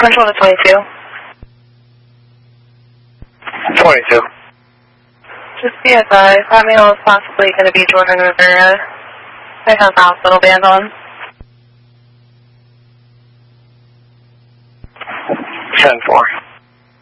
Control to 22. 22. Just be advised, that male is possibly going to be Jordan Rivera. I have the hospital band on. 10-4.